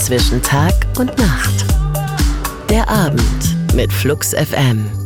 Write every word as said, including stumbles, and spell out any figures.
zwischen Tag und Nacht. Der Abend mit Flux F M.